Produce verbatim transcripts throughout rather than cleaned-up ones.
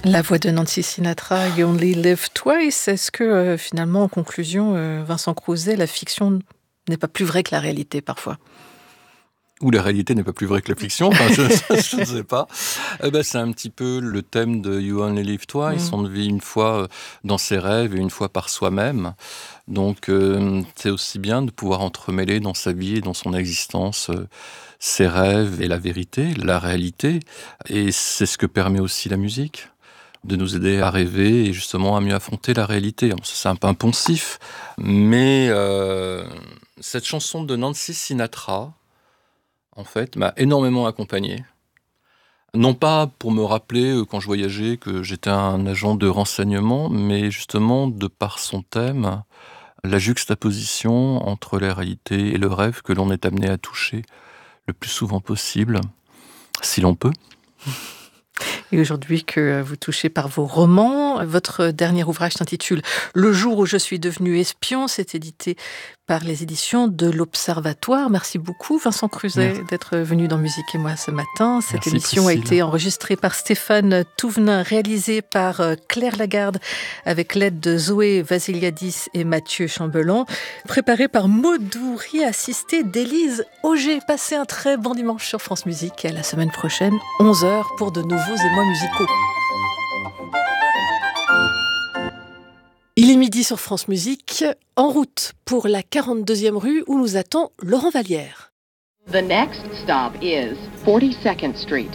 La voix de Nancy Sinatra, You Only Live Twice. Est-ce que euh, finalement, en conclusion, euh, Vincent Crouzet, la fiction n'est pas plus vraie que la réalité parfois? Ou la réalité n'est pas plus vraie que la fiction, enfin, je ne sais pas. Eh ben, c'est un petit peu le thème de You Only Live Twice. Mm. On vit une fois dans ses rêves et une fois par soi-même. Donc, euh, c'est aussi bien de pouvoir entremêler dans sa vie et dans son existence euh, ses rêves et la vérité, la réalité. Et c'est ce que permet aussi la musique, de nous aider à rêver et justement à mieux affronter la réalité. C'est un peu un poncif, mais euh, cette chanson de Nancy Sinatra, en fait, m'a énormément accompagné. Non pas pour me rappeler, quand je voyageais, que j'étais un agent de renseignement, mais justement, de par son thème, la juxtaposition entre la réalité et le rêve que l'on est amené à toucher le plus souvent possible, si l'on peut. Et aujourd'hui que vous touchez par vos romans, votre dernier ouvrage s'intitule « Le jour où je suis devenu espion ». C'est édité par les éditions de l'Observatoire. Merci beaucoup Vincent Crouzet Merci. d'être venu dans Musique et moi ce matin. Cette Merci, émission Priscille. a été enregistrée par Stéphane Touvenin, réalisée par Claire Lagarde avec l'aide de Zoé Vasiliadis et Mathieu Chambellan, préparée par Maud Doury, assistée d'Élise Auger. Passez un très bon dimanche sur France Musique et à la semaine prochaine, onze heures, pour de nouveaux émois musicaux. Il est midi sur France Musique, en route pour la quarante-deuxième rue où nous attend Laurent Vallière. The next stop is forty-second Street.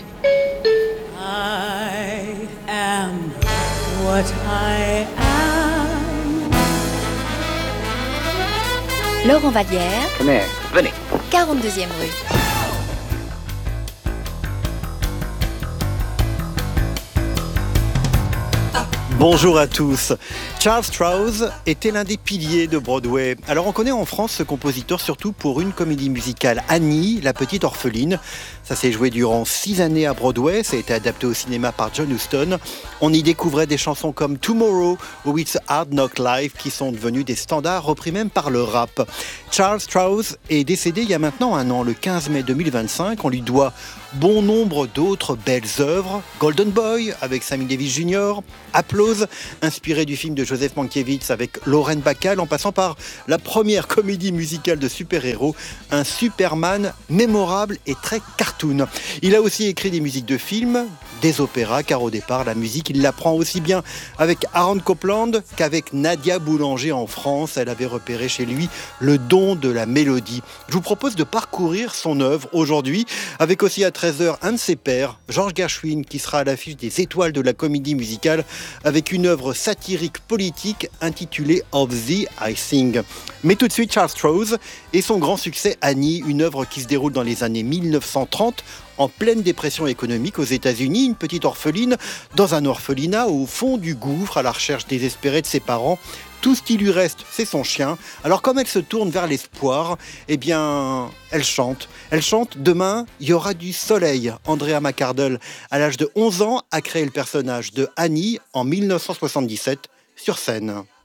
I am what I am. Laurent Vallière. Come here. Venez. quarante-deuxième rue. Bonjour à tous. Charles Strouse était l'un des piliers de Broadway. Alors on connaît en France ce compositeur surtout pour une comédie musicale, Annie, la petite orpheline. Ça s'est joué durant six années à Broadway, ça a été adapté au cinéma par John Huston. On y découvrait des chansons comme Tomorrow ou It's a Hard Knock Life qui sont devenus des standards repris même par le rap. Charles Strouse est décédé il y a maintenant un an, le quinze mai deux mille vingt-cinq. On lui doit bon nombre d'autres belles œuvres. Golden Boy avec Sammy Davis junior, Applause, inspiré du film de Joseph Mankiewicz avec Lauren Bacall, en passant par la première comédie musicale de super-héros, un Superman mémorable et très cartoon. Il a aussi écrit des musiques de films, des opéras, car au départ, la musique, il l'apprend aussi bien avec Aaron Copland qu'avec Nadia Boulanger en France. Elle avait repéré chez lui le don de la mélodie. Je vous propose de parcourir son œuvre aujourd'hui, avec aussi à treize heures un de ses pairs, George Gershwin, qui sera à l'affiche des étoiles de la comédie musicale, avec une œuvre satirique politique intitulée Of the I Sing. Mais tout de suite, Charles Strouse et son grand succès Annie, une œuvre qui se déroule dans les années mille neuf cent trente, en pleine dépression économique aux États-Unis, une petite orpheline dans un orphelinat au fond du gouffre, à la recherche désespérée de ses parents. Tout ce qui lui reste, c'est son chien. Alors comme elle se tourne vers l'espoir, eh bien, elle chante. Elle chante « Demain, il y aura du soleil ». Andrea McArdle, à l'âge de onze ans, a créé le personnage de Annie en mille neuf cent soixante-dix-sept sur scène.